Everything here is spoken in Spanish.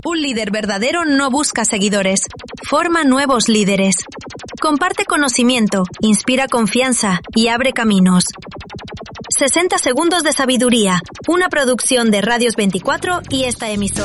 Un líder verdadero no busca seguidores, forma nuevos líderes. Comparte conocimiento, inspira confianza y abre caminos. 60 segundos de sabiduría, una producción de Radios 24 y esta emisora.